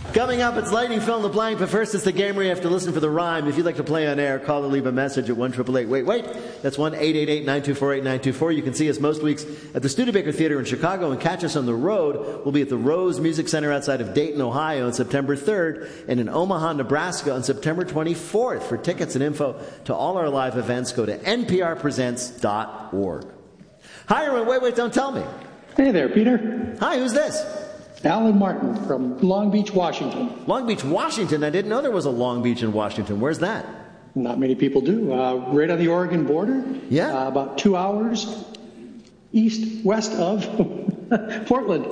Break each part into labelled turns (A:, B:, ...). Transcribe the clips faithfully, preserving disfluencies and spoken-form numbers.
A: Coming up, it's Lightning Fill in the Blank, but first it's the game where you have to listen for the rhyme. If you'd like to play on air, call or leave a message at one eight eight eight wait wait. That's one eight eight eight nine two four eight nine two four. You can see us most weeks at the Studebaker Theater in Chicago and catch us on the road. We'll be at the Rose Music Center outside of Dayton, Ohio on September third and in Omaha, Nebraska on September twenty-fourth. For tickets and info to all our live events, go to N P R presents dot org. Hi, everyone. Wait, wait, don't tell me.
B: Hey there, Peter.
A: Hi, who's this?
B: Alan Martin from Long Beach, Washington.
A: Long Beach, Washington? I didn't know there was a Long Beach in Washington. Where's that?
B: Not many people do. Uh, right on the Oregon border.
A: Yeah.
B: Uh, about two hours east, west of Portland.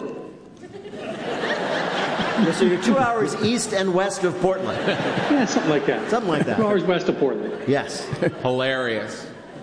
A: Yeah, so you're two hours east and west of Portland.
B: Yeah, something like that.
A: Something like that.
B: Two hours west of Portland.
A: Yes.
C: Hilarious.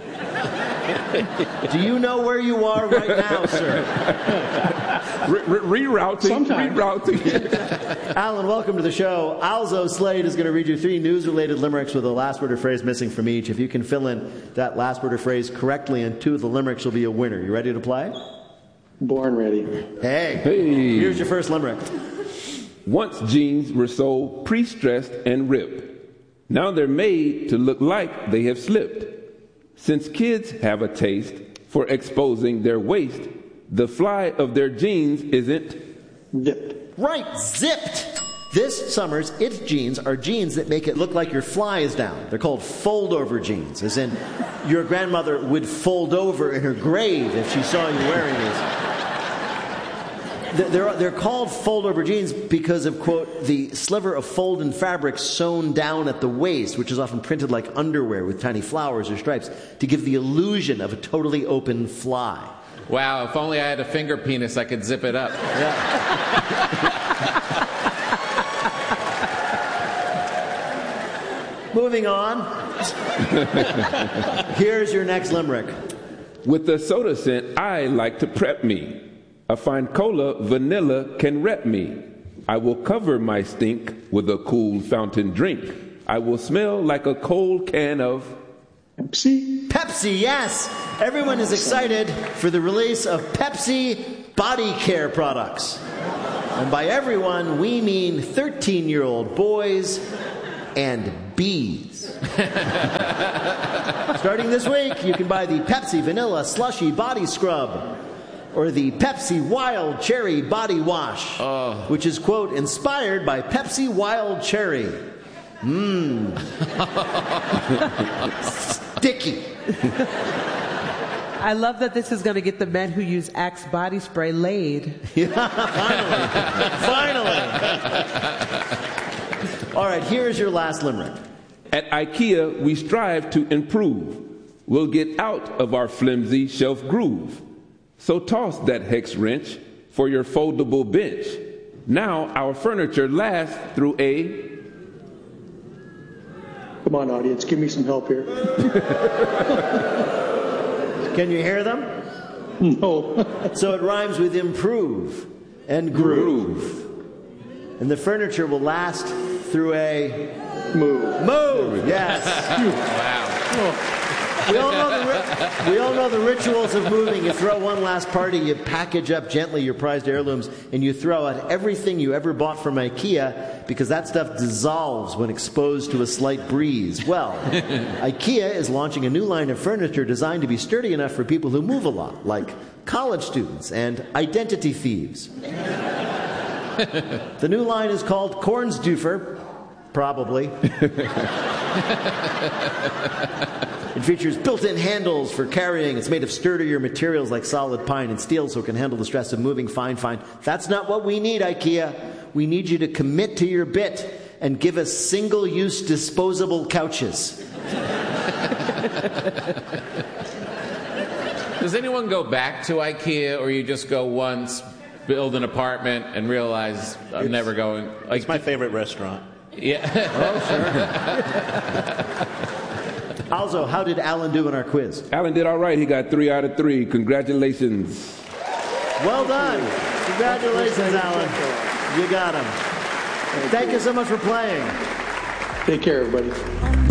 A: Do you know where you are right now, sir?
D: Re- re- rerouting.
B: Sometimes.
D: Rerouting.
A: Alan, welcome to the show. Alzo Slade is going to read you three news-related limericks with a last word or phrase missing from each. If you can fill in that last word or phrase correctly in two of the limericks, you'll be a winner. You ready to play?
B: Born ready.
A: Hey.
D: Hey.
A: Here's your first limerick.
D: Once jeans were so pre-stressed and ripped. Now they're made to look like they have slipped. Since kids have a taste for exposing their waist, the fly of their jeans isn't
B: Dipped.
A: Right, zipped. This summer's It jeans are jeans that make it look like your fly is down. They're called fold-over jeans, as in your grandmother would fold over in her grave if she saw you wearing these. They're, they're called fold-over jeans because of, quote, the sliver of fold-in fabric sewn down at the waist, which is often printed like underwear with tiny flowers or stripes, to give the illusion of a totally open fly.
C: Wow, if only I had a finger penis, I could zip it up.
A: Yeah. Moving on. Here's your next limerick.
D: With the soda scent, I like to prep me. A fine cola vanilla can rep me. I will cover my stink with a cool fountain drink. I will smell like a cold can of
B: Pepsi.
A: Pepsi, yes! Everyone is excited for the release of Pepsi body care products. And by everyone, we mean thirteen-year-old boys and bees. Starting this week, you can buy the Pepsi Vanilla Slushy Body Scrub or the Pepsi Wild Cherry Body Wash,
C: oh.
A: which is, quote, inspired by Pepsi Wild Cherry. Mmm. Sticky.
E: I love that this is going to get the men who use Axe body spray laid.
A: Yeah, finally. Finally. All right, here's your last limerick.
D: At IKEA, we strive to improve. We'll get out of our flimsy shelf groove. So toss that hex wrench for your foldable bench. Now our furniture lasts through a...
B: Come on, audience, give me some help here.
A: Can you hear them?
B: No.
A: So it rhymes with improve and groove. And the furniture will last through a...
B: Move.
A: Move, yes.
C: Wow.
B: Oh.
A: We all, know the ri- we all know the rituals of moving. You throw one last party, you package up gently your prized heirlooms, and you throw out everything you ever bought from IKEA because that stuff dissolves when exposed to a slight breeze. Well, IKEA is launching a new line of furniture designed to be sturdy enough for people who move a lot, like college students and identity thieves. The new line is called Kornsdoofer, probably. It features built-in handles for carrying. It's made of sturdier materials like solid pine and steel so it can handle the stress of moving. Fine, fine. That's not what we need, IKEA. We need you to commit to your bit and give us single-use disposable couches.
C: Does anyone go back to IKEA, or you just go once, build an apartment, and realize I'm
F: it's,
C: never going? Like,
F: it's my favorite restaurant.
C: Yeah.
A: Oh, sure. Also, how did Alan do in our quiz?
D: Alan did all right. He got three out of three. Congratulations.
A: Well done. Congratulations, Alan. You got him. Thank you so much for playing.
B: Take care, everybody.